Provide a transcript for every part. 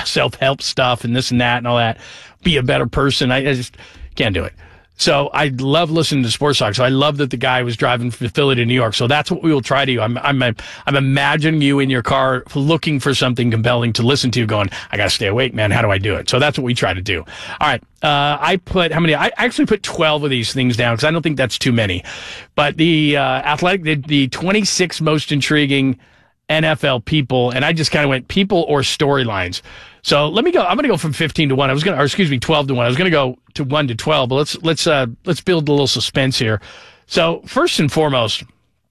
self-help stuff and this and that and all that. Be a better person. I just can't do it. So I love listening to Sports Talk. So I love that the guy was driving from Philly to New York. So that's what we will try to do. I'm imagining you in your car looking for something compelling to listen to, going, I got to stay awake, man. How do I do it? So that's what we try to do. All right. I actually put 12 of these things down because I don't think that's too many. But the Athletic, the 26 most intriguing NFL people, and I just kind of went people or storylines. So let me go. I'm going to go from 15 to 1. 12 to 1. I was going to go to 1 to 12, but let's build a little suspense here. So first and foremost,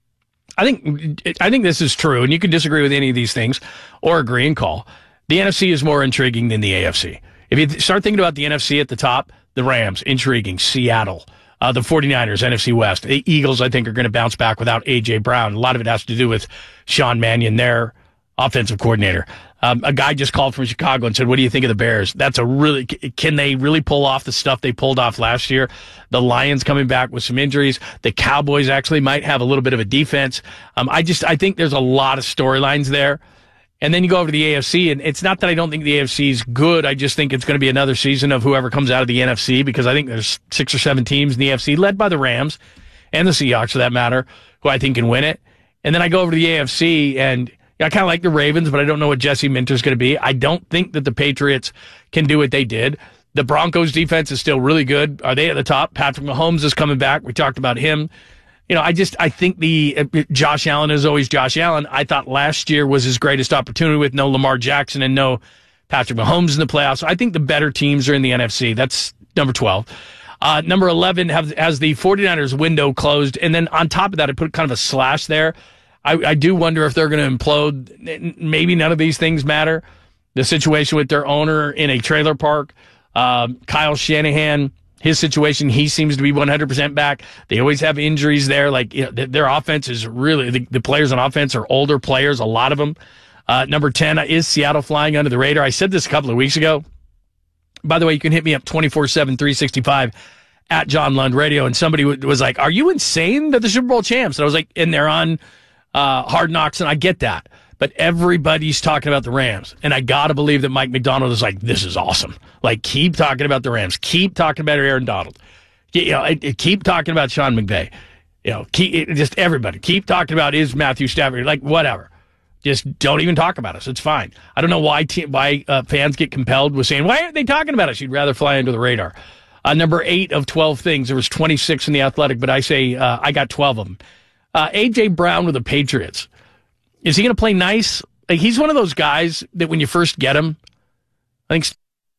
I think this is true, and you can disagree with any of these things or agree and call. The NFC is more intriguing than the AFC. If you start thinking about the NFC at the top, the Rams, intriguing. Seattle, the 49ers, NFC West. The Eagles, I think, are going to bounce back without A.J. Brown. A lot of it has to do with Sean Mannion, their offensive coordinator. A guy just called from Chicago and said, what do you think of the Bears? Can they really pull off the stuff they pulled off last year? The Lions coming back with some injuries. The Cowboys actually might have a little bit of a defense. I think there's a lot of storylines there. And then you go over to the AFC, and it's not that I don't think the AFC is good. I just think it's going to be another season of whoever comes out of the NFC, because I think there's 6 or 7 teams in the AFC, led by the Rams and the Seahawks, for that matter, who I think can win it. And then I go over to the AFC, and I kind of like the Ravens, but I don't know what Jesse Minter's going to be. I don't think that the Patriots can do what they did. The Broncos defense is still really good. Are they at the top? Patrick Mahomes is coming back. We talked about him. I think Josh Allen is always Josh Allen. I thought last year was his greatest opportunity with no Lamar Jackson and no Patrick Mahomes in the playoffs. So I think the better teams are in the NFC. That's number 12. Number 11 has the 49ers window closed. And then on top of that, I put kind of a slash there. I do wonder if they're going to implode. Maybe none of these things matter. The situation with their owner in a trailer park, Kyle Shanahan, his situation, he seems to be 100% back. They always have injuries there. Their offense is really, the players on offense are older players, a lot of them. Number 10 is Seattle flying under the radar. I said this a couple of weeks ago. By the way, you can hit me up 24/7, 365 at John Lund Radio. And somebody was like, are you insane? They're the Super Bowl champs. And I was like, and they're on Hard Knocks, and I get that. But everybody's talking about the Rams. And I got to believe that Mike McDonald is like, this is awesome. Keep talking about the Rams. Keep talking about Aaron Donald. Keep talking about Sean McVay. Just everybody. Keep talking about is Matthew Stafford. Whatever. Just don't even talk about us. It's fine. I don't know why fans get compelled with saying, why aren't they talking about us? You'd rather fly under the radar. Number 8 of 12 things. There was 26 in the Athletic, but I say I got 12 of them. A.J. Brown with the Patriots. Is he going to play nice? He's one of those guys that when you first get him, I think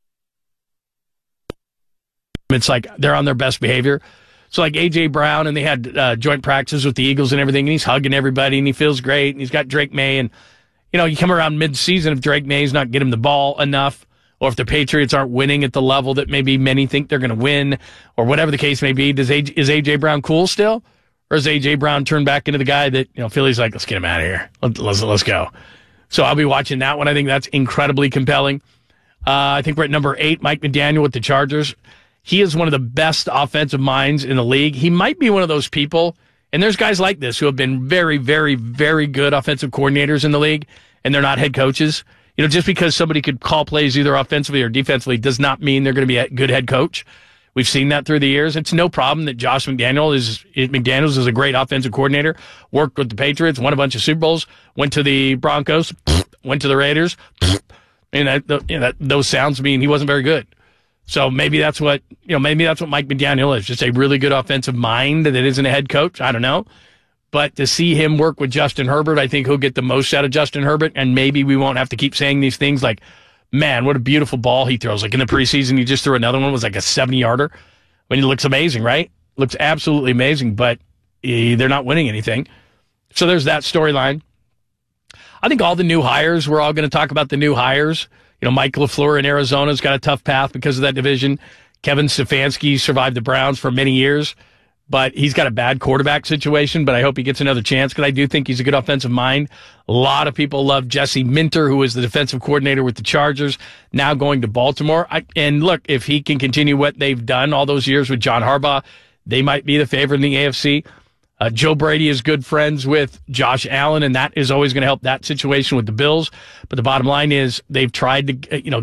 it's like they're on their best behavior. So A.J. Brown, and they had joint practices with the Eagles and everything, and he's hugging everybody, and he feels great, and he's got Drake May, and, you come around mid-season if Drake May's not getting him the ball enough, or if the Patriots aren't winning at the level that maybe many think they're going to win, or whatever the case may be. Is A.J. Brown cool still? Or is A.J. Brown turned back into the guy that, Philly's like, let's get him out of here. Let's go. So I'll be watching that one. I think that's incredibly compelling. I think we're at number 8, Mike McDaniel with the Chargers. He is one of the best offensive minds in the league. He might be one of those people, and there's guys like this who have been very, very, very good offensive coordinators in the league, and they're not head coaches. Just because somebody could call plays either offensively or defensively does not mean they're going to be a good head coach. We've seen that through the years. It's no problem that Josh McDaniels is a great offensive coordinator, worked with the Patriots, won a bunch of Super Bowls, went to the Broncos, went to the Raiders. And those sounds mean he wasn't very good. So maybe that's what Mike McDaniel is, just a really good offensive mind that isn't a head coach. I don't know. But to see him work with Justin Herbert, I think he'll get the most out of Justin Herbert, and maybe we won't have to keep saying these things like, man, what a beautiful ball he throws. In the preseason, he just threw another one. It was like a 70-yarder. He looks amazing, right? Looks absolutely amazing, but they're not winning anything. So there's that storyline. I think all the new hires, we're all going to talk about the new hires. Mike LaFleur in Arizona's got a tough path because of that division. Kevin Stefanski survived the Browns for many years, but he's got a bad quarterback situation, but I hope he gets another chance because I do think he's a good offensive mind. A lot of people love Jesse Minter, who is the defensive coordinator with the Chargers, now going to Baltimore. And look, if he can continue what they've done all those years with John Harbaugh, they might be the favorite in the AFC. Joe Brady is good friends with Josh Allen, and that is always going to help that situation with the Bills. But the bottom line is they've tried to,